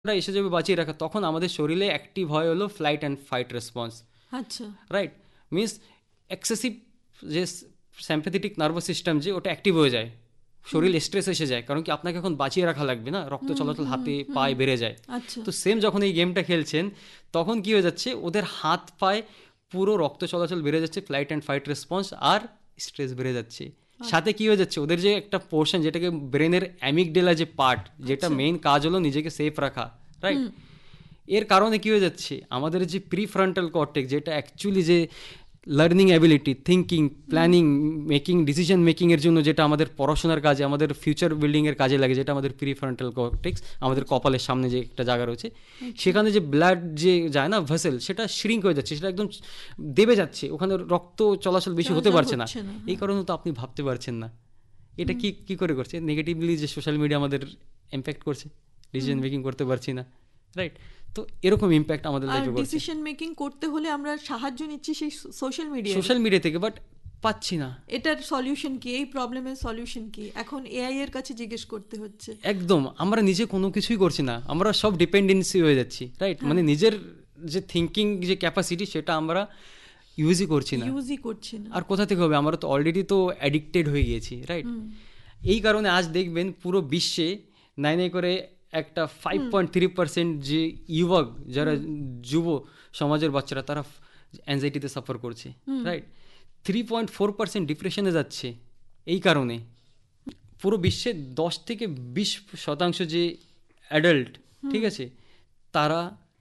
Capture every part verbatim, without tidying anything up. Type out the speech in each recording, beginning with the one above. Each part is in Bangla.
এসে যাবে বাঁচিয়ে রাখা, তখন আমাদের শরীরে অ্যাক্টিভ হয় হলো ফ্লাইট অ্যান্ড ফাইট রেসপন্স। আচ্ছা, রাইট, মিনস এক্সেসিভ যে সিম্প্যাথেটিক নার্ভাস সিস্টেম যে ওটা অ্যাক্টিভ হয়ে যায়, শরীর স্ট্রেস এসে যায়, কারণ কি আপনাকে এখন বাঁচিয়ে রাখা লাগবে না, রক্ত চলাচল হাতে পায়ে বেড়ে যায়। আচ্ছা, তো সেম যখন এই গেমটা খেলছেন তখন কি হয়ে যাচ্ছে, ওদের হাত পায়ে পুরো রক্ত চলাচল বেড়ে যাচ্ছে, flight and fight response, R stress বেড়ে যাচ্ছে। সাথে কি হয়ে যাচ্ছে, ওদের যে একটা পোর্শন যেটাকে ব্রেনের অ্যামিগডেলা যে পার্ট, যেটা মেইন কাজ হলো নিজেকে সেফ রাখা, রাইট, এর কারণে কি হয়ে যাচ্ছে, আমাদের যে প্রিফ্রন্টাল কর্টেক্স যেটা অ্যাকচুয়ালি যে learning ability, thinking, planning, making, decision মেকিংয়ের জন্য, যেটা আমাদের পড়াশোনার কাজে, আমাদের ফিউচার বিল্ডিংয়ের কাজে লাগে, যেটা আমাদের প্রিফ্রন্টাল কর্টেক্স, আমাদের কপালের সামনে যে একটা জায়গা রয়েছে, সেখানে যে ব্লাড যে যায় না, ভেসেল, সেটা শ্রিঙ্ক হয়ে যাচ্ছে, সেটা একদম দেবে যাচ্ছে, ওখানে রক্ত চলাচল বেশি হতে পারছে না। এই কারণে তো আপনি ভাবতে পারছেন না এটা কি কি করে করছে, নেগেটিভলি যে সোশ্যাল মিডিয়া আমাদের ইম্প্যাক্ট করছে, ডিসিশন মেকিং করতে পারছি না, রাইট। তো এরকম ইম্প্যাক্ট আমাদের লাইফে করছে। ডিসিশন মেকিং করতে হলে আমরা সাহায্য নিচ্ছি সেই সোশ্যাল মিডিয়া সোশ্যাল মিডিয়া থেকে, বাট পাচ্ছি না। এটার সলিউশন কি, এই প্রবলেমের সলিউশন কি, এখন এআই এর কাছে জিজ্ঞেস করতে হচ্ছে। একদম, আমরা নিজে কোনো কিছুই করছি না, আমরা সব ডিপেন্ডেন্সি হয়ে যাচ্ছি, রাইট, মানে নিজের যে থিঙ্কিং যে ক্যাপাসিটি সেটা আমরা ইউজই করছি না, ইউজই করছি না। আর কোথা থেকে হবে, আমরা তো অলরেডি তো অ্যাডিক্টেড হয়ে গিয়েছি, রাইট। এই কারণে আজ দেখবেন পুরো বিশ্বে নাই নাই করে একটা ফাইভ পয়েন্ট থ্রি পার্সেন্ট যে যুবক, যারা যুব সমাজের বাচ্চারা, তারা অ্যাংজাইটিতে সাফার করছে, right. Three point four percent ডিপ্রেশনে যাচ্ছে এই কারণে। পুরো বিশ্বে দশ থেকে বিশ শতাংশ যে অ্যাডাল্ট, ঠিক আছে, তারা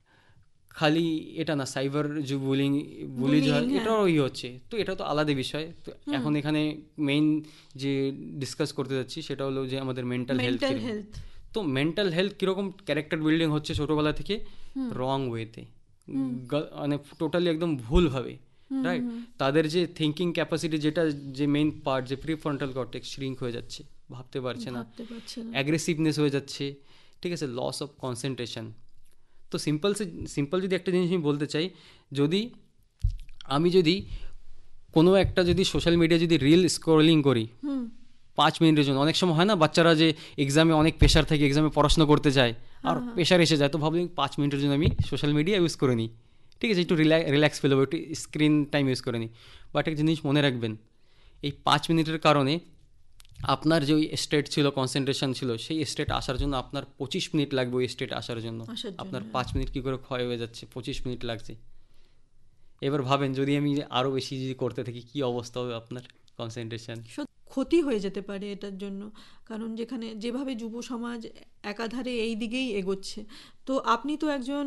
খালি এটা না, সাইবার যে বুলিং বুলি হয় এটাও ই হচ্ছে, তো এটা তো আলাদা বিষয়। তো এখন এখানে মেইন যে ডিসকাস করতে যাচ্ছি সেটা হলো যে আমাদের মেন্টাল হেলথ। তো মেন্টাল হেলথ কীরকম ক্যারেক্টার বিল্ডিং হচ্ছে ছোটোবেলা থেকে রং ওয়েতে, মানে টোটালি একদম ভুলভাবে, রাইট। তাদের যে থিঙ্কিং ক্যাপাসিটি, যেটা যে মেইন পার্ট, যে প্রিফ্রন্টাল কর্টেক্স শ্রিঙ্ক হয়ে যাচ্ছে, ভাবতে পারছে না, অ্যাগ্রেসিভনেস হয়ে যাচ্ছে, ঠিক আছে, লস অফ কনসেন্ট্রেশন। তো সিম্পল সে সিম্পল যদি একটা জিনিস আমি বলতে চাই, যদি আমি যদি কোনো একটা যদি সোশ্যাল মিডিয়া যদি রিল স্ক্রলিং করি পাঁচ মিনিটের জন্য, অনেক সময় হয় না বাচ্চারা যে এক্সামে অনেক প্রেশার থাকে, এক্সামে পড়াশোনা করতে যায় আর প্রেশার এসে যায়, তো ভাবলেন পাঁচ মিনিটের জন্য আমি সোশ্যাল মিডিয়া ইউজ করে নিই, ঠিক আছে, একটু রিল্যাক্স ফিল হবে, একটু স্ক্রিন টাইম ইউজ করে নিই। বাট একটা জিনিস মনে রাখবেন, এই পাঁচ মিনিটের কারণে আপনার যে ওই স্টেট ছিল, কনসেন্ট্রেশন ছিল, সেই স্টেট আসার জন্য আপনার পঁচিশ মিনিট লাগবে, ওই স্টেট আসার জন্য আপনার পাঁচ মিনিট কী করে ক্ষয় হয়ে যাচ্ছে, পঁচিশ মিনিট লাগছে। এবার ভাবেন যদি আমি আরও বেশি যদি করতে থাকি কী অবস্থা হবে আপনার কনসেন্ট্রেশন। ক্ষতি হয়ে যেতে পারে এটার জন্য, কারণ যেখানে যেভাবে যুব সমাজ একাধারে এই দিকেই এগোচ্ছে। তো আপনি তো একজন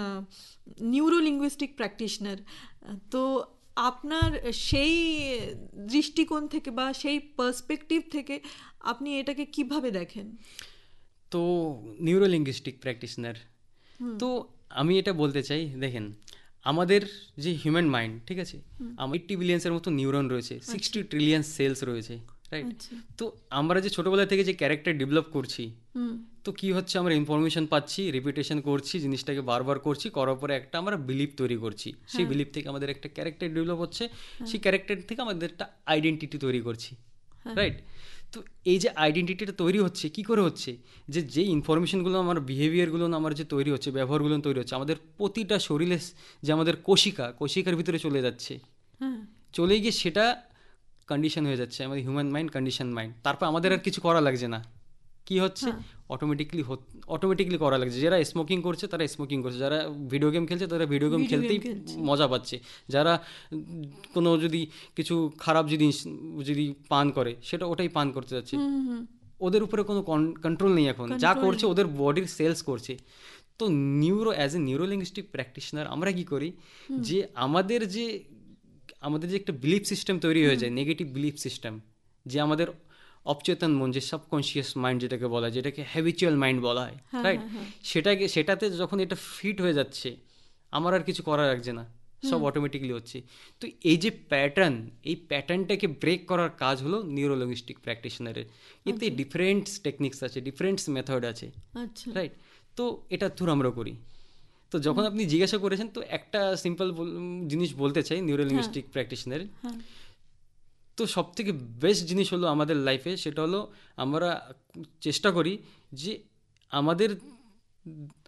নিউরোলিঙ্গুইস্টিক প্র্যাকটিশনার, তো আপনার সেই দৃষ্টিকোণ থেকে বা সেই পার্সপেক্টিভ থেকে আপনি এটাকে কিভাবে দেখেন? তো নিউরোলিঙ্গুইস্টিক প্র্যাকটিশনার, তো আমি এটা বলতে চাই, দেখেন আমাদের যে হিউম্যান মাইন্ড, ঠিক আছে, এইটটি বিলিয়ন্সের মতো নিউরন রয়েছে, সিক্সটি ট্রিলিয়ন সেলস রয়েছে, রাইট। তো আমরা যে ছোটোবেলা থেকে যে ক্যারেক্টার ডেভেলপ করছি, তো কি হচ্ছে, আমরা ইনফরমেশন পাচ্ছি, রিপিটেশন করছি, জিনিসটাকে বারবার করছি, করার পরে একটা আমরা বিলিভ তৈরি করছি, সেই বিলিভ থেকে আমাদের একটা ক্যারেক্টার ডেভেলপ হচ্ছে, সেই ক্যারেক্টার থেকে আমাদের একটা আইডেন্টিটি তৈরি করছি, রাইট। তো এই যে আইডেন্টিটিটা তৈরি হচ্ছে কী করে হচ্ছে, যে যেই ইনফরমেশনগুলো আমার বিহেভিয়ারগুলো আমার যে তৈরি হচ্ছে, ব্যবহারগুলো তৈরি হচ্ছে, আমাদের প্রতিটা শরীরে যে আমাদের কোশিকা কোশিকার ভিতরে চলে যাচ্ছে, চলে গিয়ে সেটা কন্ডিশন হয়ে যাচ্ছে, আমাদের হিউম্যান মাইন্ড কন্ডিশন মাইন্ড। তারপর আমাদের আর কিছু করা লাগছে না, কি হচ্ছে, অটোমেটিকলি অটোমেটিকলি করা লাগছে। যারা স্মোকিং করছে তারা স্মোকিং করছে, যারা ভিডিও গেম খেলছে তারা ভিডিও গেম খেলতেই মজা পাচ্ছে, যারা কোনো যদি কিছু খারাপ জিনিস যদি পান করে সেটা ওটাই পান করতে যাচ্ছে, ওদের উপরে কোনো কন্ট্রোল নেই এখন, যা করছে ওদের বডির সেলস করছে। তো neuro as a neurolinguistic practitioner আমরা কি করি, যে আমাদের যে আমাদের যে একটা বিলিফ সিস্টেম তৈরি হয়ে যায়, নেগেটিভ বিলিফ সিস্টেম, যে আমাদের অবচেতন মন, যে সাবকনশিয়াস মাইন্ড যেটাকে বলা হয়, যেটাকে হ্যাবিচুয়াল মাইন্ড বলা হয়, রাইট, সেটাকে সেটাতে যখন এটা ফিট হয়ে যাচ্ছে, আমার আর কিছু করা লাগছে না, সব অটোমেটিকলি হচ্ছে। তো এই যে প্যাটার্ন, এই প্যাটার্নটাকে ব্রেক করার কাজ হলো নিউরোলিঙ্গুইস্টিক প্র্যাকটিশনারের। এতে ডিফারেন্ট টেকনিক্স আছে, ডিফারেন্ট মেথড আছে, রাইট। তো এটা থ্রু আমরা করি। তো যখন আপনি জিজ্ঞাসা করেছেন, তো একটা সিম্পল জিনিস বলতে চাই নিউরোলিঙ্গুইস্টিক প্র্যাকটিশনারের। তো সব থেকে বেস্ট জিনিস হলো আমাদের লাইফে, সেটা হলো আমরা চেষ্টা করি যে আমাদের